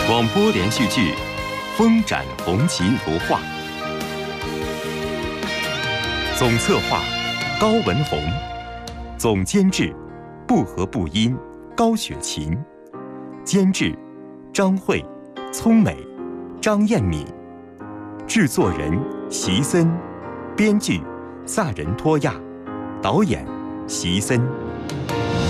广播连续剧《风展红旗如画》，总策划高文宏，总监制不和不音高雪琴，监制张慧、聪美、张艳敏，制作人席森，编剧萨仁托亚，导演席森。